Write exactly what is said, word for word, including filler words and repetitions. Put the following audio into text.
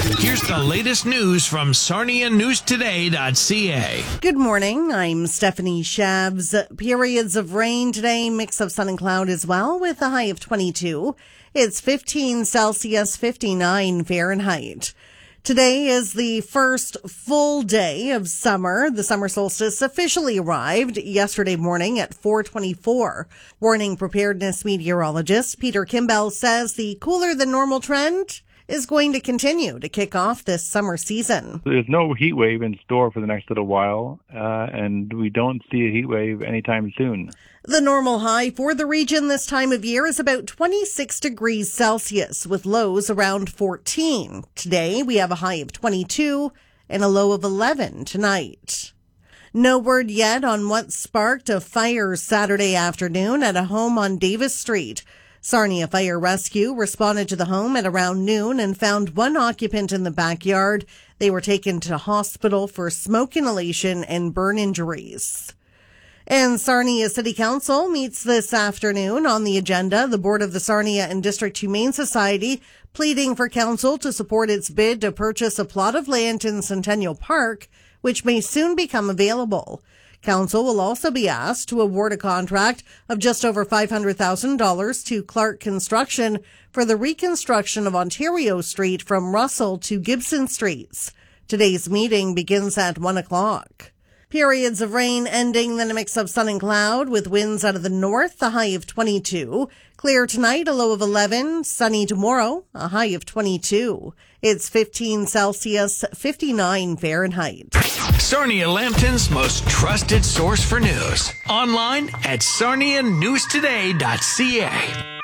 Here's the latest news from Sarnia News Today dot C A. Good morning. I'm Stephanie Shabs. Periods of rain today, mix of sun and cloud as well, with a high of twenty-two. It's fifteen Celsius, fifty-nine Fahrenheit. Today is the first full day of summer. The summer solstice officially arrived yesterday morning at four twenty-four. Warning preparedness meteorologist Peter Kimbell says the cooler than normal trend is going to continue to kick off this summer season. There's no heat wave in store for the next little while, uh, and we don't see a heat wave anytime soon. The normal high for the region this time of year is about twenty-six degrees Celsius, with lows around fourteen. Today, we have a high of twenty-two and a low of eleven tonight. No word yet on what sparked a fire Saturday afternoon at a home on Davis Street. Sarnia Fire Rescue responded to the home at around noon and found one occupant in the backyard. They were taken to hospital for smoke inhalation and burn injuries. And Sarnia City Council meets this afternoon. On the agenda, the Board of the Sarnia and District Humane Society pleading for council to support its bid to purchase a plot of land in Centennial Park, which may soon become available. Council will also be asked to award a contract of just over five hundred thousand dollars to Clark Construction for the reconstruction of Ontario Street from Russell to Gibson Streets. Today's meeting begins at one o'clock. Periods of rain ending, then a mix of sun and cloud with winds out of the north, a high of twenty-two. Clear tonight, a low of eleven. Sunny tomorrow, a high of twenty-two. It's fifteen Celsius, fifty-nine Fahrenheit. Sarnia Lambton's most trusted source for news. Online at Sarnia News Today dot C A.